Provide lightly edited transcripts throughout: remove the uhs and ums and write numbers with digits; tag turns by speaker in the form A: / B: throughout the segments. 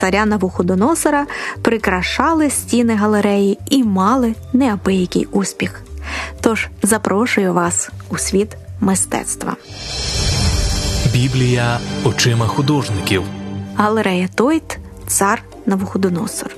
A: царя Навуходоносора прикрашали стіни галереї і мали неабиякий успіх. Тож запрошую вас у світ мистецтва.
B: Біблія очима художників.
A: Галерея Тойт, цар Навуходоносор.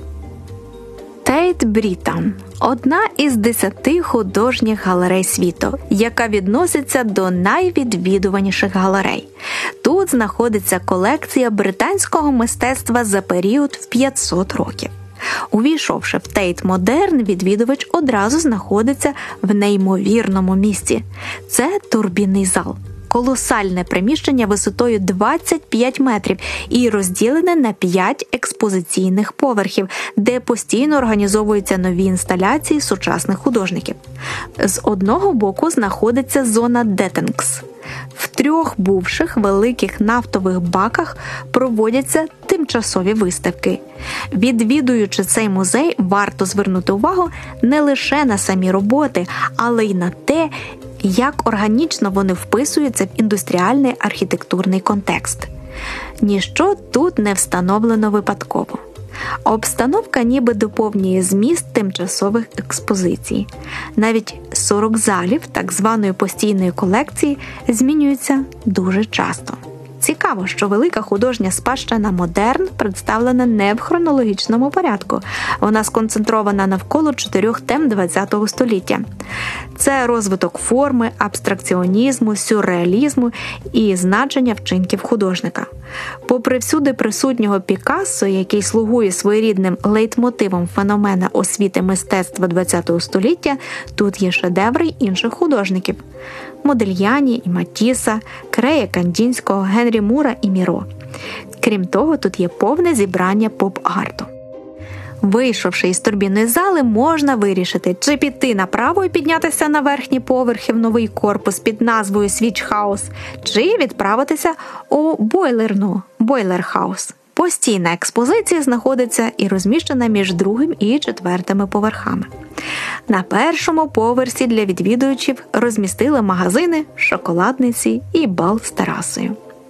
A: Тейт Брітан – одна із 10 художніх галерей світу, яка відноситься до найвідвідуваніших галерей. Тут знаходиться колекція британського мистецтва за період в 500 років. Увійшовши в Тейт Модерн, відвідувач одразу знаходиться в неймовірному місці. Це турбінний зал. Колосальне приміщення висотою 25 метрів і розділене на 5 експозиційних поверхів, де постійно організовуються нові інсталяції сучасних художників. З одного боку знаходиться зона детенкс. В 3 бувших великих нафтових баках проводяться тимчасові виставки. Відвідуючи цей музей, варто звернути увагу не лише на самі роботи, але й на те, як органічно вони вписуються в індустріальний архітектурний контекст. Ніщо тут не встановлено випадково. Обстановка ніби доповнює зміст тимчасових експозицій. Навіть 40 залів так званої постійної колекції змінюються дуже часто. Цікаво, що велика художня спадщина Модерн представлена не в хронологічному порядку. Вона сконцентрована навколо 4 тем ХХ століття. Це розвиток форми, абстракціонізму, сюрреалізму і значення вчинків художника. Попри всюди присутнього Пікассо, який слугує своєрідним лейтмотивом феномена освіти мистецтва ХХ століття, тут є шедеври інших художників – Модельяні і Матіса, Крея Кандінського, Генрі Мура і Міро. Крім того, тут є повне зібрання поп-арту. Вийшовши із турбінної зали, можна вирішити, чи піти направо і піднятися на верхні поверхи в новий корпус під назвою Switch House, чи відправитися у Бойлер Хаус. Постійна експозиція знаходиться і розміщена між 2-м і 4-ми поверхами. На першому поверсі для відвідувачів розмістили магазини, шоколадниці і бал з терасою.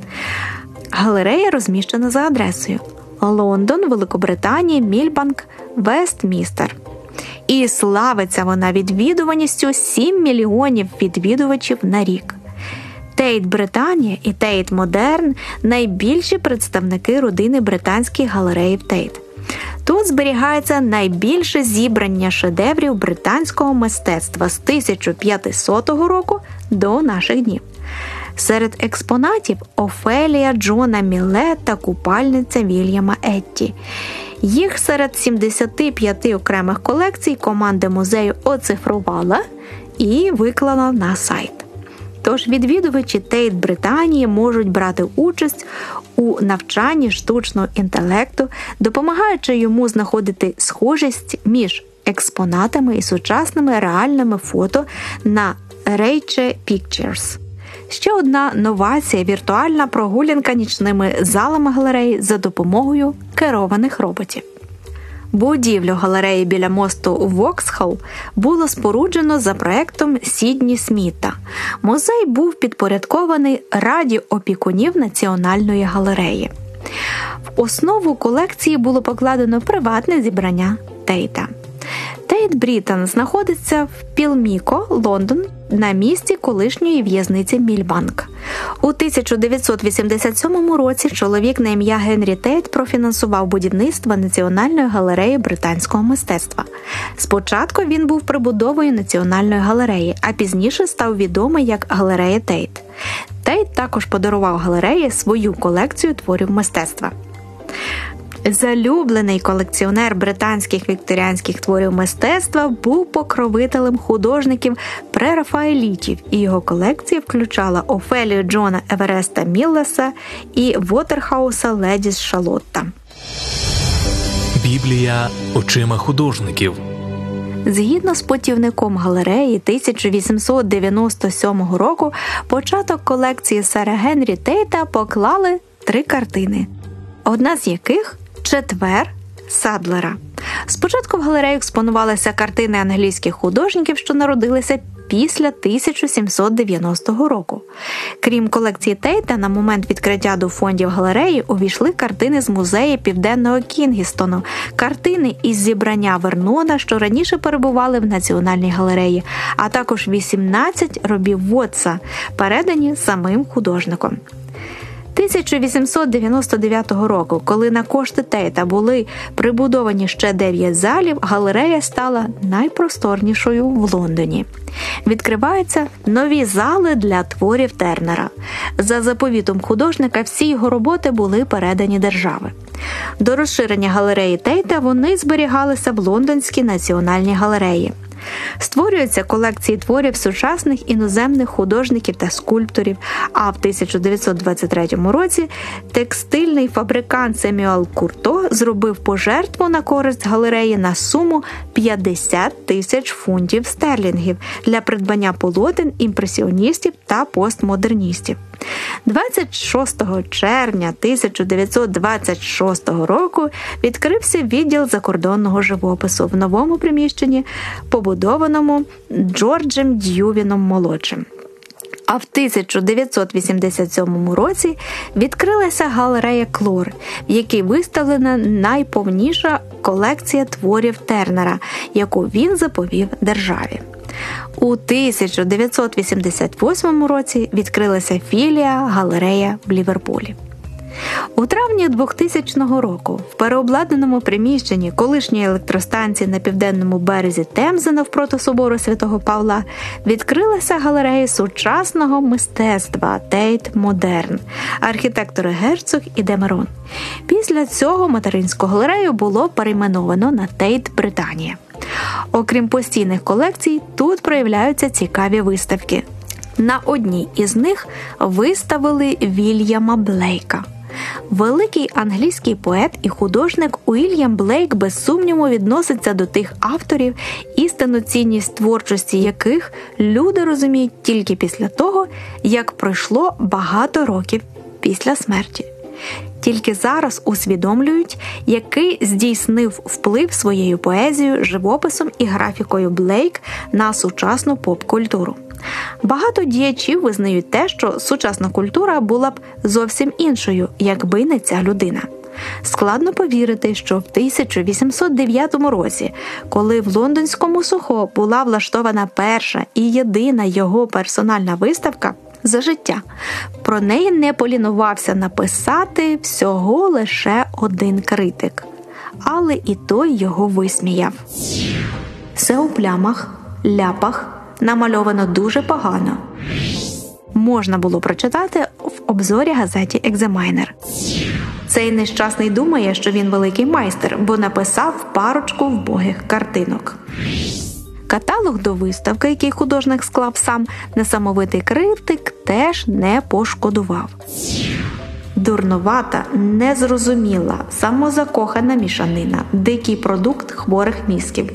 A: Галерея розміщена за адресою Лондон, Великобританія, Мільбанк, Вестмістер. І славиться вона відвідуваністю 7 мільйонів відвідувачів на рік. Тейт Британія і Тейт Модерн – найбільші представники родини британських галереїв Тейт. Тут зберігається найбільше зібрання шедеврів британського мистецтва з 1500 року до наших днів. Серед експонатів – Офелія Джона Мілле та купальниця Вільяма Етті. Їх серед 75 окремих колекцій команда музею оцифрувала і виклала на сайт. Тож відвідувачі Тейт Британії можуть брати участь у навчанні штучного інтелекту, допомагаючи йому знаходити схожість між експонатами і сучасними реальними фото на Reiche Pictures. Ще одна новація – віртуальна прогулянка нічними залами галереї за допомогою керованих роботів. Будівлю галереї біля мосту Воксхол було споруджено за проектом Сідні Сміта. Музей був підпорядкований Раді опікунів Національної галереї. В основу колекції було покладено приватне зібрання Тейта. Тейт Брітан знаходиться в Пілміко, Лондон, на місці колишньої в'язниці Мільбанк. У 1987 році чоловік на ім'я Генрі Тейт профінансував будівництво Національної галереї британського мистецтва. Спочатку він був прибудовою Національної галереї, а пізніше став відомий як галерея Тейт. Тейт також подарував галереї свою колекцію творів мистецтва. Залюблений колекціонер британських вікторіанських творів мистецтва був покровителем художників прерафаелітів, і його колекція включала Офелію Джона Евереста Міллеса і Вотерхауса Леді з Шалотта.
B: Біблія очима художників.
A: Згідно з путівником галереї 1897 року, початок колекції сера Генрі Тейта поклали 3 картини, одна з яких – «Четвер» Садлера. Спочатку в галереї експонувалися картини англійських художників, що народилися після 1790 року. Крім колекції Тейта, на момент відкриття до фондів галереї увійшли картини з музею Південного Кінгстону, картини із зібрання Вернона, що раніше перебували в Національній галереї, а також 18 робів Вотса, передані самим художником. 1899 року, коли на кошти Тейта були прибудовані ще 9 залів, галерея стала найпросторнішою в Лондоні. Відкриваються нові зали для творів Тернера. За заповітом художника всі його роботи були передані державі. До розширення галереї Тейта вони зберігалися в Лондонській національній галереї. Створюються колекції творів сучасних іноземних художників та скульпторів, а в 1923 році текстильний фабрикант Семюель Курто зробив пожертву на користь галереї на суму 50 тисяч фунтів стерлінгів для придбання полотен імпресіоністів та постмодерністів. 26 червня 1926 року відкрився відділ закордонного живопису в новому приміщенні, побудованому Джорджем Д'Ювіном-молодшим. А в 1987 році відкрилася галерея Клор, в якій виставлена найповніша колекція творів Тернера, яку він заповів державі. У 1988 році відкрилася філія галерея в Ліверпулі. У травні 2000 року в переобладнаному приміщенні колишньої електростанції на південному березі Темзи навпроти собору Святого Павла відкрилася галерея сучасного мистецтва Тейт Модерн, архітектори Герцог і Демерон. Після цього материнську галерею було перейменовано на Тейт Британія. Окрім постійних колекцій, тут проявляються цікаві виставки. На одній із них виставили Вільяма Блейка. Великий англійський поет і художник Уільям Блейк без сумніву відноситься до тих авторів, істинну цінність творчості яких люди розуміють тільки після того, як пройшло багато років після смерті. Тільки зараз усвідомлюють, який здійснив вплив своєю поезією, живописом і графікою Блейк на сучасну поп-культуру. Багато діячів визнають те, що сучасна культура була б зовсім іншою, якби не ця людина. Складно повірити, що в 1809 році, коли в лондонському Сохо була влаштована перша і єдина його персональна виставка за життя, про неї не полінувався написати всього лише один критик. Але і той його висміяв. Все у плямах, ляпах, намальовано дуже погано. Можна було прочитати в обзорі газеті «Екзамайнер». Цей нещасний думає, що він великий майстер, бо написав парочку вбогих картинок. Каталог до виставки, який художник склав сам, несамовитий критик теж не пошкодував. Дурнувата, незрозуміла, самозакохана мішанина, дикий продукт хворих мізків.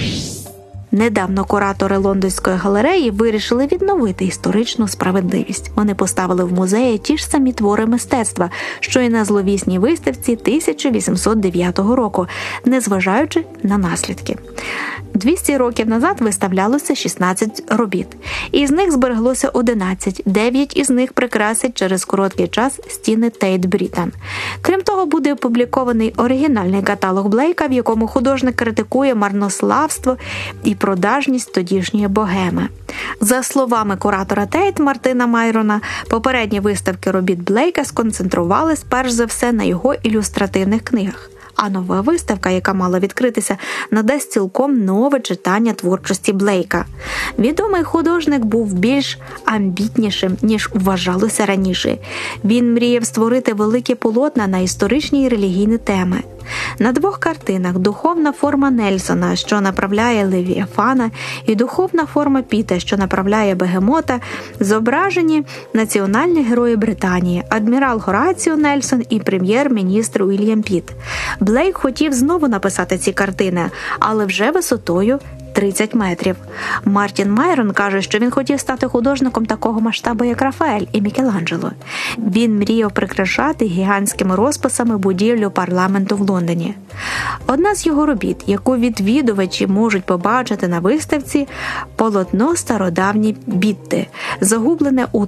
A: Недавно куратори Лондонської галереї вирішили відновити історичну справедливість. Вони поставили в музеї ті ж самі твори мистецтва, що і на зловісній виставці 1809 року, незважаючи на наслідки. 200 років назад виставлялося 16 робіт. Із них збереглося 11, 9 із них прикрасять через короткий час стіни Тейт Брітан. Крім того, буде опублікований оригінальний каталог Блейка, в якому художник критикує марнославство і продажність тодішньої богеми. За словами куратора Тейт Мартина Майрона, попередні виставки робіт Блейка сконцентрувались перш за все на його ілюстративних книгах. А нова виставка, яка мала відкритися, надасть цілком нове читання творчості Блейка. Відомий художник був більш амбітнішим, ніж вважалося раніше. Він мріяв створити великі полотна на історичні і релігійні теми. На двох картинах духовна форма Нельсона, що направляє Левіафана, і духовна форма Піта, що направляє Бегемота, зображені національні герої Британії – адмірал Гораціо Нельсон і прем'єр-міністр Уільям Піт. Блейк хотів знову написати ці картини, але вже висотою 30 метрів. Мартін Майрон каже, що він хотів стати художником такого масштабу, як Рафаель і Мікеланджело. Він мріяв прикрашати гігантськими розписами будівлю парламенту в Лондоні. Одна з його робіт, яку відвідувачі можуть побачити на виставці – полотно «Стародавні Бітти», загублене у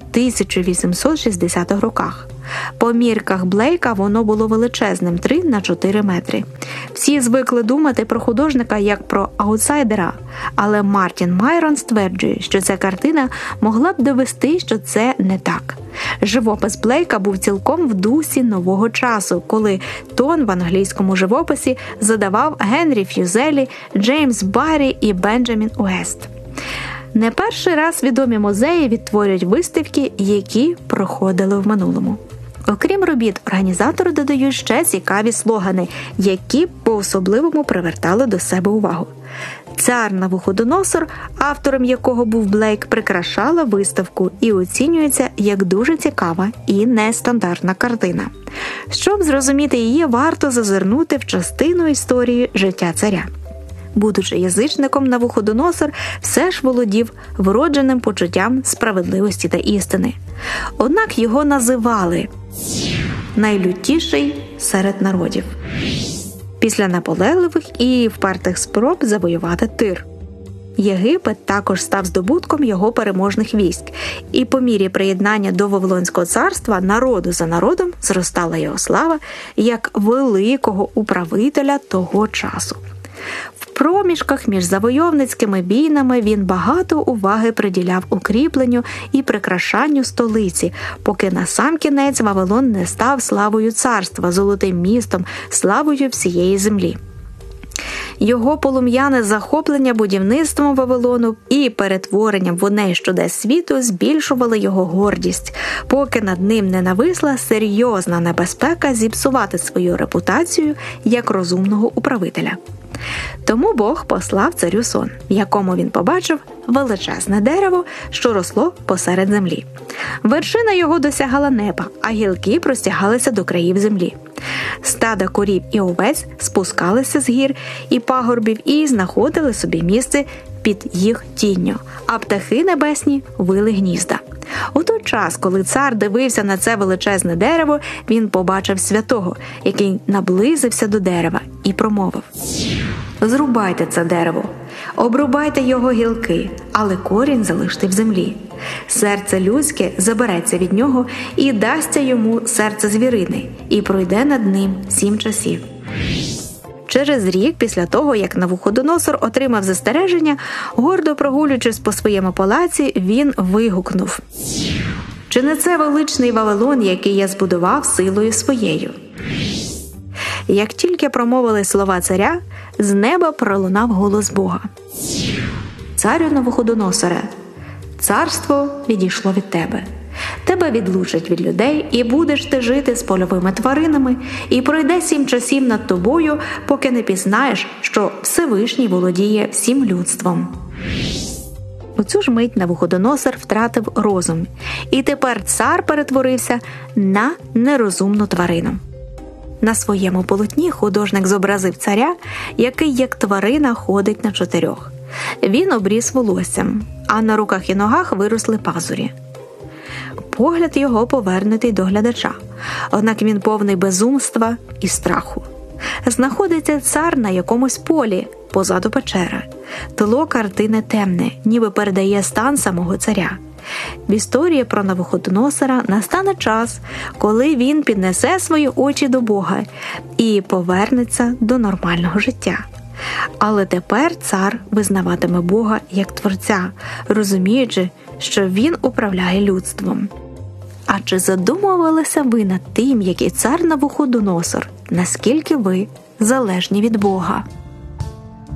A: 1860-х роках. По мірках Блейка воно було величезним – 3х4 метри. Всі звикли думати про художника як про аутсайдера, але Мартін Майрон стверджує, що ця картина могла б довести, що це не так. Живопис Блейка був цілком в дусі нового часу, коли тон в англійському живописі задавав Генрі Ф'юзелі, Джеймс Баррі і Бенджамін Уест. Не перший раз відомі музеї відтворюють виставки, які проходили в минулому. Окрім робіт, організатори додають ще цікаві слогани, які по-особливому привертали до себе увагу. «Цар Навуходоносор», автором якого був Блейк, прикрашала виставку і оцінюється як дуже цікава і нестандартна картина. Щоб зрозуміти її, варто зазирнути в частину історії життя царя. Будучи язичником, Навуходоносор все ж володів вродженим почуттям справедливості та істини. Однак його називали найлютіший серед народів після наполегливих і впертих спроб завоювати Тир. Єгипет також став здобутком його переможних військ, і по мірі приєднання до Вавилонського царства народу за народом зростала його слава як великого управителя того часу. В проміжках між завойовницькими війнами він багато уваги приділяв укріпленню і прикрашанню столиці, поки насамкінець Вавилон не став славою царства, золотим містом, славою всієї землі. Його полум'яне захоплення будівництвом Вавилону і перетворенням вогней чудес світу збільшували його гордість, поки над ним не нависла серйозна небезпека зіпсувати свою репутацію як розумного управителя. Тому Бог послав царю сон, в якому він побачив величезне дерево, що росло посеред землі. Вершина його досягала неба, а гілки простягалися до країв землі. Стада корів і овець спускалися з гір і пагорбів і знаходили собі місце під їх тінню, а птахи небесні вили гнізда. У той час, коли цар дивився на це величезне дерево, він побачив святого, який наблизився до дерева і промовив: «Зрубайте це дерево, обрубайте його гілки, але корінь залиште в землі. Серце людське забереться від нього і дасться йому серце звірини, і пройде над ним 7 часів». Через рік після того, як Навуходоносор отримав застереження, гордо прогулюючись по своєму палаці, він вигукнув: «Чи не це величний Вавилон, який я збудував силою своєю?» Як тільки промовили слова царя, з неба пролунав голос Бога: «Царю Навуходоносоре, царство відійшло від тебе. Тебе відлучать від людей, і будеш ти жити з польовими тваринами, і пройде 7 часів над тобою, поки не пізнаєш, що Всевишній володіє всім людством». У цю ж мить Навуходоносор втратив розум, і тепер цар перетворився на нерозумну тварину. На своєму полотні художник зобразив царя, який як тварина ходить на 4. Він обріс волоссям, а на руках і ногах виросли пазурі. Погляд його повернутий до глядача, однак він повний безумства і страху. Знаходиться цар на якомусь полі, позаду печери. Тло картини темне, ніби передає стан самого царя. В історії про Навуходоносора настане час, коли він піднесе свої очі до Бога і повернеться до нормального життя. Але тепер цар визнаватиме Бога як Творця, розуміючи, що він управляє людством. А чи задумувалися ви над тим, який цар Навуходоносор, наскільки ви залежні від Бога?